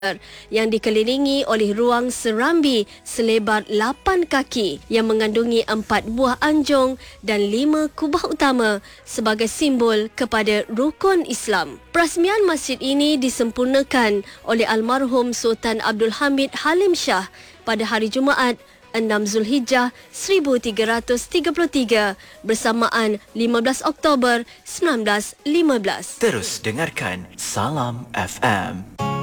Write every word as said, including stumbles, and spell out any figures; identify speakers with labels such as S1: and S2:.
S1: yang dikelilingi oleh ruang serambi selebar lapan kaki yang mengandungi empat buah anjung dan lima kubah utama sebagai simbol kepada rukun Islam. Perasmian masjid ini disempurnakan oleh almarhum Sultan Abdul Hamid Halim Shah pada hari Jumaat enam Zulhijjah seribu tiga ratus tiga puluh tiga bersamaan lima belas Oktober seribu sembilan ratus lima belas.
S2: Terus dengarkan Salam F M.